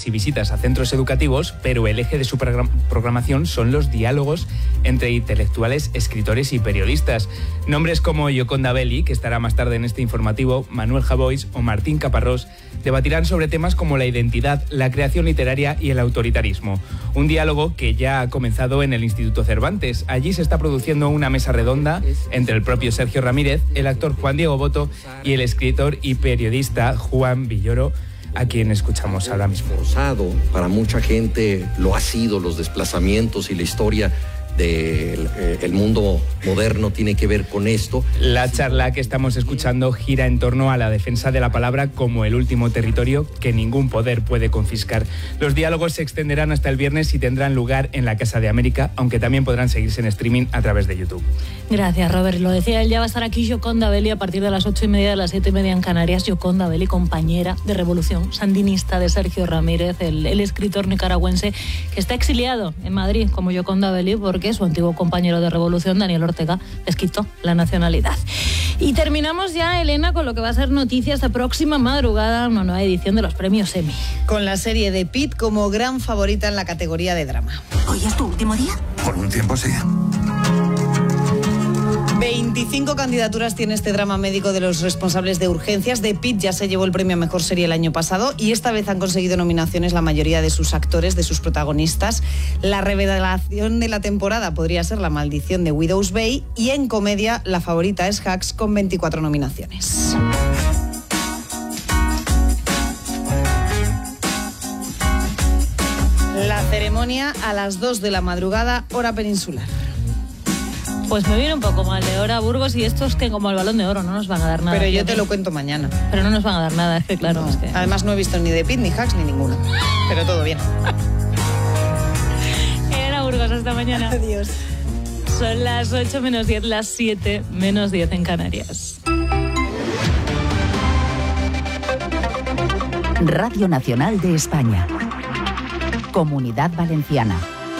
y visitas a centros educativos, pero el eje de su programación son los diálogos entre intelectuales, escritores y periodistas. Nombres como Yoconda Belli, que estará más tarde en este informativo, Manuel Javois o Martín Caparrós debatirán sobre temas como la identidad, la creación literaria y el autoritarismo. Un diálogo que ya ha comenzado en el Instituto Cervantes. Allí se está produciendo una mesa redonda entre el propio Sergio Ramírez, el actor Juan Diego Boto y el escritor y periodista Juan Villoro, a quien escuchamos ahora mismo. Para mucha gente lo ha sido los desplazamientos y la historia del mundo moderno tiene que ver con esto. La charla que estamos escuchando gira en torno a la defensa de la palabra como el último territorio que ningún poder puede confiscar. Los diálogos se extenderán hasta el viernes y tendrán lugar en la Casa de América, aunque también podrán seguirse en streaming a través de YouTube. Gracias, Robert. Lo decía él, ya va a estar aquí Yoconda Belli a partir de las 8:30, de las 7:30 en Canarias. Yoconda Belli, compañera de Revolución, sandinista de Sergio Ramírez, el escritor nicaragüense que está exiliado en Madrid como Yoconda Belli porque su antiguo compañero de Revolución, Daniel Ortega, les quitó la nacionalidad. Y terminamos ya, Elena, con lo que va a ser noticia esta próxima madrugada, una nueva edición de los premios Emmy. Con la serie de Pitt como gran favorita en la categoría de drama. ¿Hoy es tu último día? Por un tiempo sí. 25 candidaturas tiene este drama médico de los responsables de urgencias. The Pitt ya se llevó el premio a Mejor Serie el año pasado y esta vez han conseguido nominaciones la mayoría de sus actores, de sus protagonistas. La revelación de la temporada podría ser La Maldición de Widow's Bay y en comedia la favorita es Hacks con 24 nominaciones. La ceremonia a las 2 de la madrugada, hora peninsular. Pues me viene un poco mal de hora, Burgos, y estos que como el Balón de Oro no nos van a dar nada. Pero yo te lo cuento mañana. Pero no nos van a dar nada, es que claro. No. Es que... Además no he visto ni The Pitt, ni Hacks, ni ninguno. Pero todo bien. Era Burgos, hasta mañana. Adiós. Son las 8 menos 10, las 7 menos 10 en Canarias. Radio Nacional de España. Comunidad Valenciana.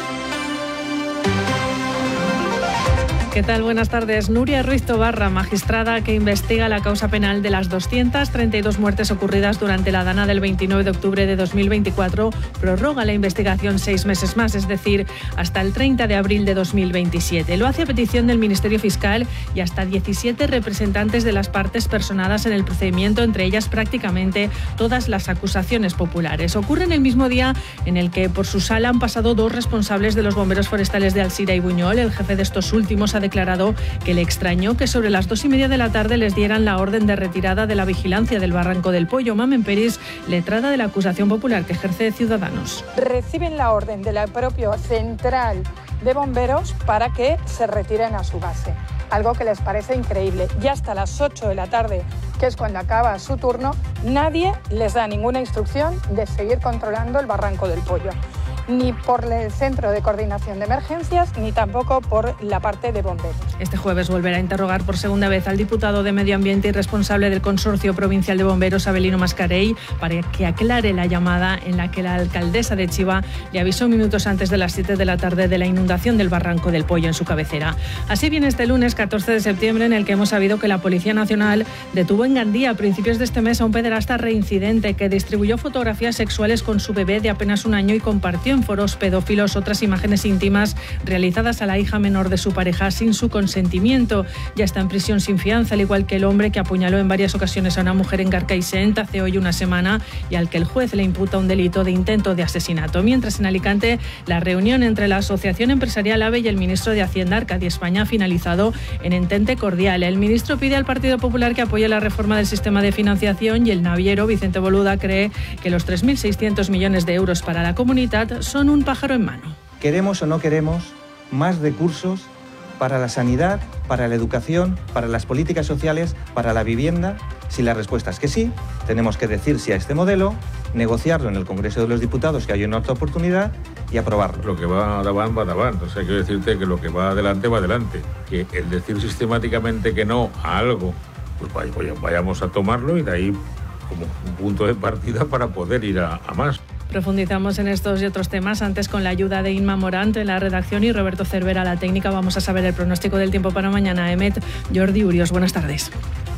¿Qué tal? Buenas tardes. Nuria Ruiz Tobarra, magistrada que investiga la causa penal de las 232 muertes ocurridas durante la dana del 29 de octubre de 2024, prorroga la investigación 6 meses más, es decir, hasta el 30 de abril de 2027. Lo hace a petición del Ministerio Fiscal y hasta 17 representantes de las partes personadas en el procedimiento, entre ellas prácticamente todas las acusaciones populares. Ocurre en el mismo día en el que por su sala han pasado 2 responsables de los bomberos forestales de Alzira y Buñol. El jefe de estos últimos ha declarado que le extrañó que sobre las 2:30 de la tarde les dieran la orden de retirada de la vigilancia del Barranco del Pollo. Mamen Peris, letrada de la acusación popular que ejerce Ciudadanos. Reciben la orden de la propia central de bomberos para que se retiren a su base, algo que les parece increíble. Y hasta las 8 de la tarde, que es cuando acaba su turno, nadie les da ninguna instrucción de seguir controlando el Barranco del Pollo. Ni por el Centro de Coordinación de Emergencias, ni tampoco por la parte de bomberos. Este jueves volverá a interrogar por segunda vez al diputado de Medio Ambiente y responsable del Consorcio Provincial de Bomberos, Abelino Mascarell, para que aclare la llamada en la que la alcaldesa de Chiva le avisó minutos antes de las 7 de la tarde de la inundación del Barranco del Pollo en su cabecera. Así viene este lunes 14 de septiembre, en el que hemos sabido que la Policía Nacional detuvo en Gandía a principios de este mes a un pederasta reincidente que distribuyó fotografías sexuales con su bebé de apenas un año y compartió en foros pedófilos otras imágenes íntimas realizadas a la hija menor de su pareja sin su consentimiento. Ya está en prisión sin fianza, al igual que el hombre que apuñaló en varias ocasiones a una mujer en Carcaixent hace hoy una semana y al que el juez le imputa un delito de intento de asesinato. Mientras en Alicante, la reunión entre la Asociación Empresarial AVE y el ministro de Hacienda, Arcadi España, ha finalizado en entente cordial. El ministro pide al Partido Popular que apoye la reforma del sistema de financiación y el naviero Vicente Boluda cree que los 3.600 millones de euros para la comunidad son un pájaro en mano. ¿Queremos o no queremos más recursos para la sanidad, para la educación, para las políticas sociales, para la vivienda? Si la respuesta es que sí, tenemos que decir sí a este modelo, negociarlo en el Congreso de los Diputados, que hay una otra oportunidad, y aprobarlo. Lo que va davant, va davant. O sea, quiero decirte que lo que va adelante, va adelante. Que el decir sistemáticamente que no a algo, pues vayamos a tomarlo y de ahí como un punto de partida para poder ir a más. Profundizamos en estos y otros temas. Antes, con la ayuda de Inma Morant en la redacción y Roberto Cervera a la técnica, vamos a saber el pronóstico del tiempo para mañana. Emet, Jordi Urios, buenas tardes.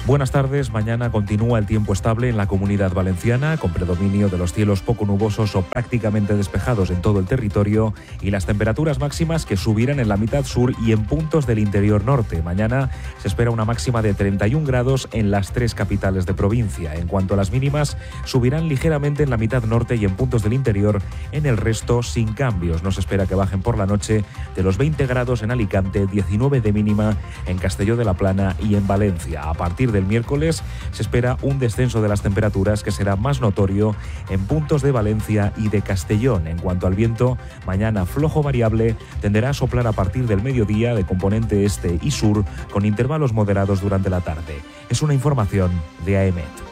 Buenas tardes. Mañana continúa el tiempo estable en la Comunidad Valenciana, con predominio de los cielos poco nubosos o prácticamente despejados en todo el territorio, y las temperaturas máximas que subirán en la mitad sur y en puntos del interior norte. Mañana se espera una máxima de 31 grados en las 3 capitales de provincia. En cuanto a las mínimas, subirán ligeramente en la mitad norte y en puntos del interior. En el resto, sin cambios. No se espera que bajen por la noche de los 20 grados en Alicante, 19 de mínima en Castelló de la Plana y en Valencia. A partir del miércoles se espera un descenso de las temperaturas que será más notorio en puntos de Valencia y de Castellón. En cuanto al viento, mañana flojo variable, tenderá a soplar a partir del mediodía de componente este y sur, con intervalos moderados durante la tarde. Es una información de AEMET.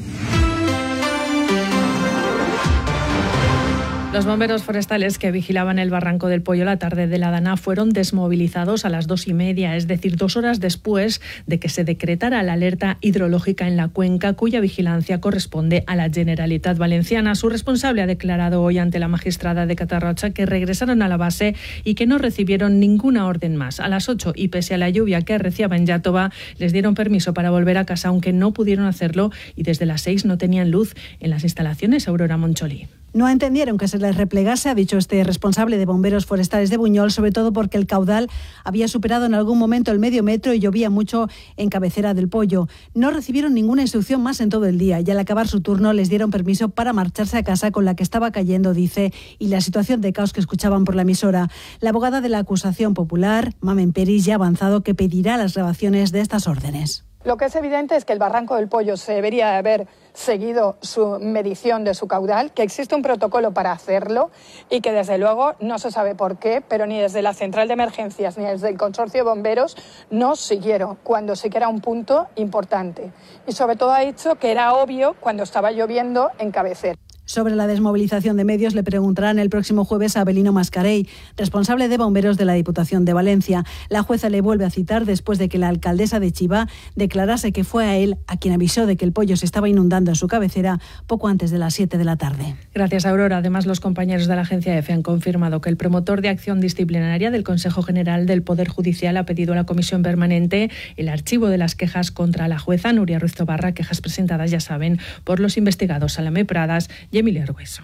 Los bomberos forestales que vigilaban el Barranco del Pollo la tarde de la Dana fueron desmovilizados a las 2:30, es decir, 2 horas después de que se decretara la alerta hidrológica en la cuenca, cuya vigilancia corresponde a la Generalitat Valenciana. Su responsable ha declarado hoy ante la magistrada de Catarrocha que regresaron a la base y que no recibieron ninguna orden más. A las 8, y pese a la lluvia que arreciaba en Iàtova, les dieron permiso para volver a casa, aunque no pudieron hacerlo, y desde las 6 no tenían luz en las instalaciones. Aurora Moncholí. No entendieron que se les replegase, ha dicho este responsable de bomberos forestales de Buñol, sobre todo porque el caudal había superado en algún momento el medio metro y llovía mucho en Cabecera del Pollo. No recibieron ninguna instrucción más en todo el día y al acabar su turno les dieron permiso para marcharse a casa con la que estaba cayendo, dice, y la situación de caos que escuchaban por la emisora. La abogada de la acusación popular, Mamen Peris, ya ha avanzado que pedirá las grabaciones de estas órdenes. Lo que es evidente es que el Barranco del Pollo se debería haber seguido su medición de su caudal, que existe un protocolo para hacerlo y que desde luego no se sabe por qué, pero ni desde la central de emergencias ni desde el consorcio de bomberos no siguieron cuando sí que era un punto importante. Y sobre todo ha dicho que era obvio cuando estaba lloviendo en Cabecera. Sobre la desmovilización de medios le preguntarán el próximo jueves a Avelino Mascarell, responsable de bomberos de la Diputación de Valencia. La jueza le vuelve a citar después de que la alcaldesa de Chiva declarase que fue a él a quien avisó de que el Pollo se estaba inundando en su cabecera poco antes de las 7 de la tarde. Gracias, Aurora. Además, los compañeros de la agencia EFE han confirmado que el promotor de acción disciplinaria del Consejo General del Poder Judicial ha pedido a la Comisión Permanente el archivo de las quejas contra la jueza Nuria Ruiz Tobarra, quejas presentadas, ya saben, por los investigados Salomé Pradas y Emilia Argueso.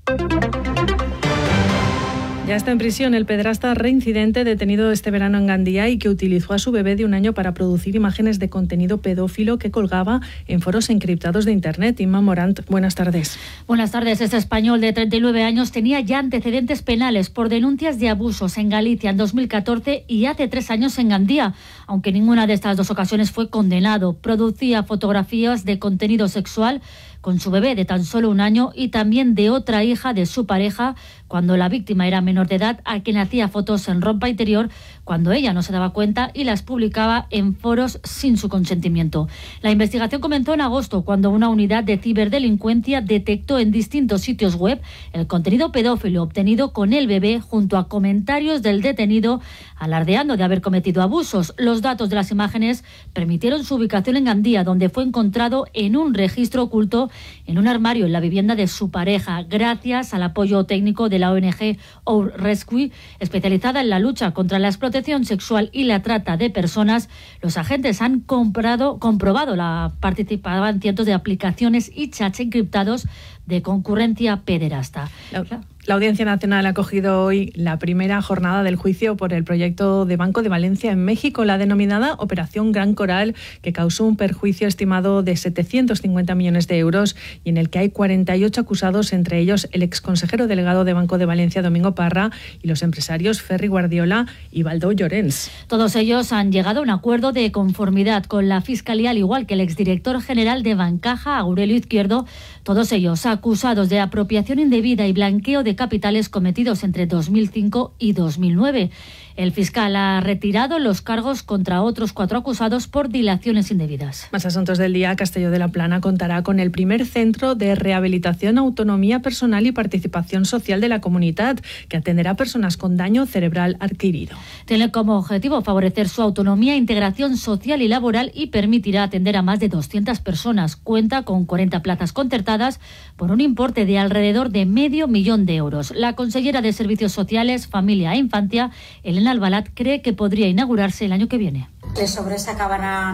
Ya está en prisión el pederasta reincidente detenido este verano en Gandía y que utilizó a su bebé de 1 año para producir imágenes de contenido pedófilo que colgaba en foros encriptados de Internet. Inma Morant, buenas tardes. Buenas tardes. Este español de 39 años tenía ya antecedentes penales por denuncias de abusos en Galicia en 2014 y hace 3 años en Gandía, aunque ninguna de estas 2 ocasiones fue condenado. Producía fotografías de contenido sexual con su bebé de tan solo 1 año y también de otra hija de su pareja cuando la víctima era menor de edad, a quien hacía fotos en ropa interior cuando ella no se daba cuenta y las publicaba en foros sin su consentimiento. La investigación comenzó en agosto cuando una unidad de ciberdelincuencia detectó en distintos sitios web el contenido pedófilo obtenido con el bebé junto a comentarios del detenido alardeando de haber cometido abusos. Los datos de las imágenes permitieron su ubicación en Gandía, donde fue encontrado en un registro oculto en un armario en la vivienda de su pareja, gracias al apoyo técnico de la ONG Our Rescue, especializada en la lucha contra la explotación sexual y la trata de personas. Los agentes han comprobado la participación en cientos de aplicaciones y chats encriptados de concurrencia pederasta. La Audiencia Nacional ha acogido hoy la primera jornada del juicio por el proyecto de Banco de Valencia en México, la denominada Operación Gran Coral, que causó un perjuicio estimado de 750 millones de euros y en el que hay 48 acusados, entre ellos el exconsejero delegado de Banco de Valencia, Domingo Parra, y los empresarios Ferri Guardiola y Baldo Llorens. Todos ellos han llegado a un acuerdo de conformidad con la Fiscalía, al igual que el exdirector general de Bancaja, Aurelio Izquierdo, todos ellos acusados de apropiación indebida y blanqueo de capitales cometidos entre 2005 y 2009. El fiscal ha retirado los cargos contra otros 4 acusados por dilaciones indebidas. Más asuntos del día. Castelló de la Plana contará con el primer centro de rehabilitación, autonomía personal y participación social de la comunidad, que atenderá a personas con daño cerebral adquirido. Tiene como objetivo favorecer su autonomía, integración social y laboral y permitirá atender a más de 200 personas. Cuenta con 40 plazas concertadas por un importe de alrededor de $500,000. La consellera de Servicios Sociales, Familia e Infancia, Elena Albalat, cree que podría inaugurarse el año que viene. Les obres acabaran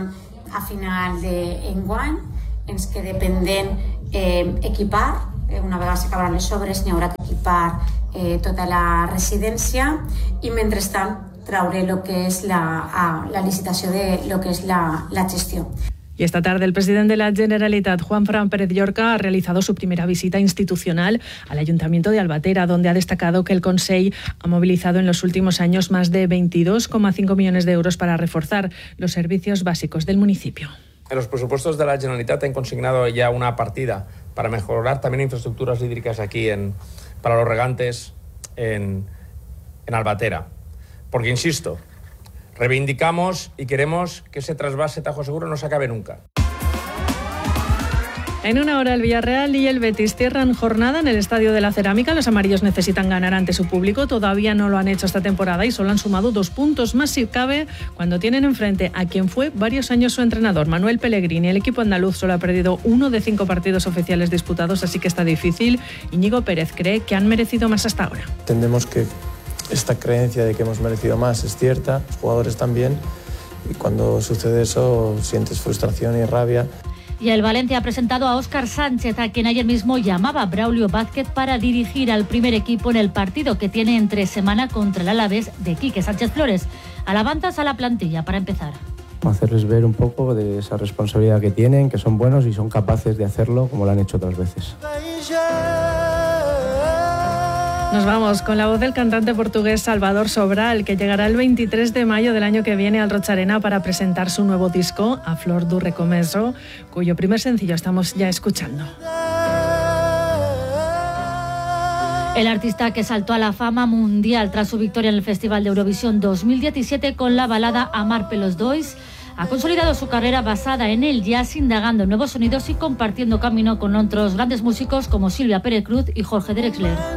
a final d'enguany. Ens queda pendent equipar, una vegada s'acabaran les obres n'hi haurà que equipar tota la residència i mentrestant traure lo que es la licitació de lo que es la gestió. Y esta tarde el presidente de la Generalitat, Juanfran Pérez Llorca, ha realizado su primera visita institucional al Ayuntamiento de Albatera, donde ha destacado que el Consell ha movilizado en los últimos años más de 22,5 millones de euros para reforzar los servicios básicos del municipio. En los presupuestos de la Generalitat han consignado ya una partida para mejorar también infraestructuras hídricas aquí para los regantes en Albatera. Porque, insisto, reivindicamos y queremos que ese trasvase Tajo Seguro no se acabe nunca. En una hora el Villarreal y el Betis cierran jornada en el Estadio de la Cerámica. Los amarillos necesitan ganar ante su público. Todavía no lo han hecho esta temporada y solo han sumado 2 puntos más si cabe cuando tienen enfrente a quien fue varios años su entrenador, Manuel Pellegrini. El equipo andaluz solo ha perdido 1 de 5 partidos oficiales disputados, así que está difícil. Íñigo Pérez cree que han merecido más hasta ahora. Entendemos que esta creencia de que hemos merecido más es cierta, los jugadores también, y cuando sucede eso sientes frustración y rabia. Y el Valencia ha presentado a Óscar Sánchez, a quien ayer mismo llamaba Braulio Vázquez para dirigir al primer equipo en el partido que tiene entre semana contra el Alavés de Quique Sánchez Flores. Alabanzas a la plantilla para empezar. Hacerles ver un poco de esa responsabilidad que tienen, que son buenos y son capaces de hacerlo como lo han hecho otras veces. Nos vamos con la voz del cantante portugués Salvador Sobral, que llegará el 23 de mayo del año que viene al Rocha Arena para presentar su nuevo disco, A Flor do Recomeço, cuyo primer sencillo estamos ya escuchando. El artista que saltó a la fama mundial tras su victoria en el Festival de Eurovisión 2017 con la balada Amar pelos dois, ha consolidado su carrera basada en el jazz, indagando en nuevos sonidos y compartiendo camino con otros grandes músicos como Silvia Pérez Cruz y Jorge Drexler.